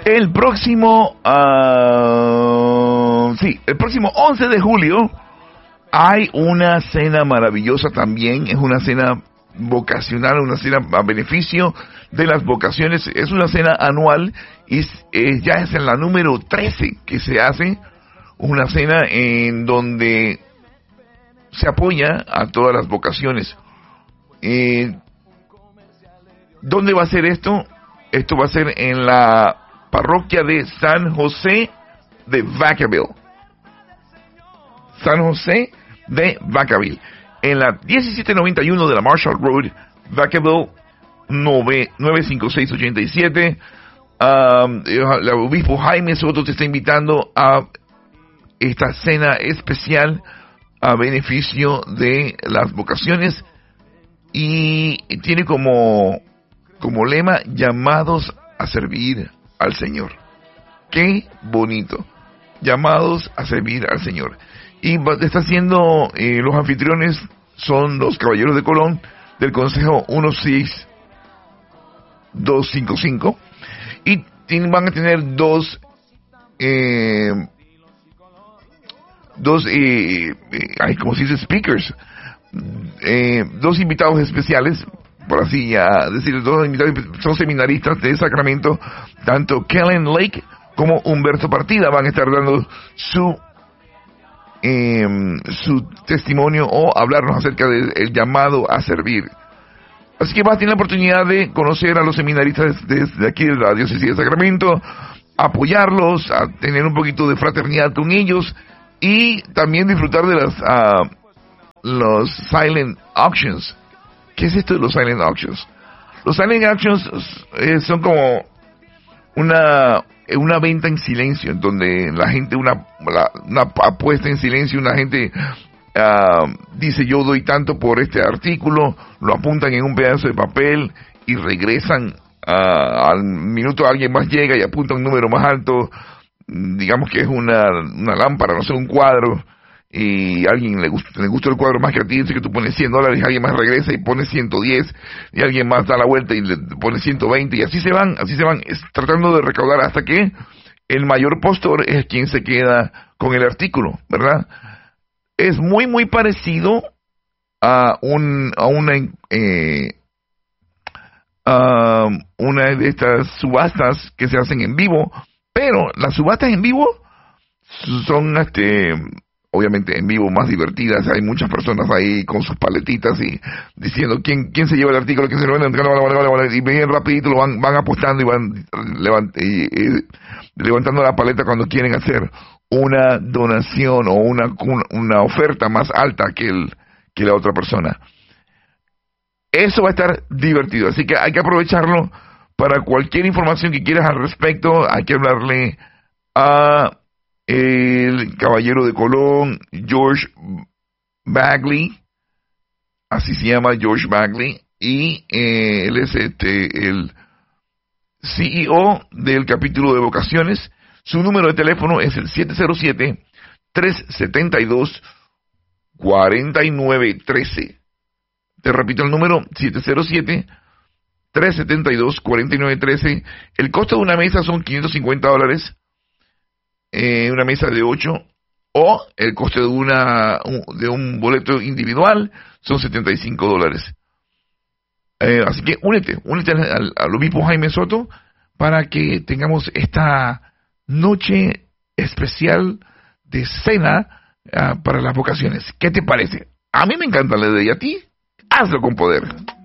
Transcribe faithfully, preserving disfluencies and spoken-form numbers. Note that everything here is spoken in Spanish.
El próximo, uh, sí, el próximo once de julio hay una cena maravillosa también. Es una cena vocacional, una cena a beneficio de las vocaciones. Es una cena anual y es, eh, ya es en la número trece que se hace. Una cena en donde se apoya a todas las vocaciones. Eh, ¿Dónde va a ser esto? Esto va a ser en la parroquia de San José de Vacaville. San José de Vacaville. En la diecisiete noventa y uno de la Marshall Road, Vacaville, nueve cinco seis ocho siete. Um, el obispo Jaime Soto te está invitando a esta cena especial a beneficio de las vocaciones y tiene como, como lema llamados a servir al Señor. Qué bonito. Llamados a servir al Señor. Y está haciendo, eh, los anfitriones son los Caballeros de Colón del Consejo diez seis dos cinco cinco y tienen, van a tener dos eh, dos eh, eh, ay, ¿cómo se dice? Speakers, eh, dos invitados especiales, por así ya decir, dos invitados, son seminaristas de Sacramento, tanto Kellen Lake como Humberto Partida van a estar dando su eh, su testimonio o hablarnos acerca del llamado a servir. Así que vas a tener la oportunidad de conocer a los seminaristas desde aquí de la diócesis de Sacramento, apoyarlos, a tener un poquito de fraternidad con ellos y también disfrutar de las uh, los silent auctions. ¿Qué es esto de los silent auctions? Los silent auctions eh, son como una una venta en silencio, en donde la gente, una, la, una apuesta en silencio, una gente uh, dice yo doy tanto por este artículo, lo apuntan en un pedazo de papel y regresan, uh, al minuto alguien más llega y apunta un número más alto, digamos que es una, una lámpara, no sé, un cuadro, y a alguien le gusta, le gusta el cuadro más que a ti, dice que tú pones cien dólares, alguien más regresa y pone ciento diez, y alguien más da la vuelta y le pone ciento veinte, y así se van, así se van, es, tratando de recaudar hasta que el mayor postor es quien se queda con el artículo, ¿verdad? Es muy, muy parecido a un, a una, eh, a una de estas subastas que se hacen en vivo, pero las subastas en vivo son, este, obviamente en vivo más divertidas. Hay muchas personas ahí con sus paletitas y diciendo quién quién se lleva el artículo, quién se lo vende, y bien rapidito lo van van apostando y van levant, y, y, levantando la paleta cuando quieren hacer una donación o una una oferta más alta que el que la otra persona. Eso va a estar divertido, así que hay que aprovecharlo. Para cualquier información que quieras al respecto, hay que hablarle a el caballero de Colón, George Bagley, así se llama, George Bagley, y eh, él es este el C E O del capítulo de vocaciones. Su número de teléfono es el siete cero siete, tres siete dos, cuatro nueve uno tres. Te repito el número, siete cero siete, tres siete dos, cuatro nueve uno tres. El costo de una mesa son quinientos cincuenta dólares. Eh, una mesa de ocho, o el coste de una de un boleto individual son setenta y cinco dólares. Eh, así que únete, únete al, al obispo Jaime Soto para que tengamos esta noche especial de cena uh, para las vocaciones. ¿Qué te parece? A mí me encanta la idea, ¿y a ti? Hazlo con poder.